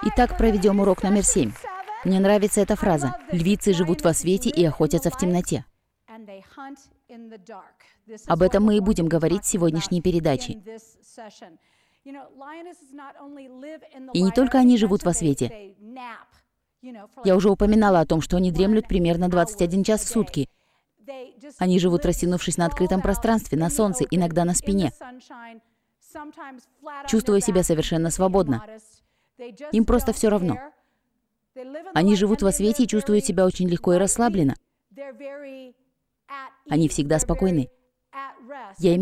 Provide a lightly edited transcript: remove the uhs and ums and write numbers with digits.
Итак, проведем урок номер 7. Мне нравится эта фраза. Львицы живут во свете и охотятся в темноте. Об этом мы и будем говорить в сегодняшней передаче. И не только они живут во свете. Я уже упоминала о том, что они дремлют примерно 21 час в сутки. Они живут, растянувшись на открытом пространстве, на солнце, иногда на спине, чувствуя себя совершенно свободно. Им просто все равно. Они живут во свете и чувствуют себя очень легко и расслабленно. Они всегда спокойны. Я имею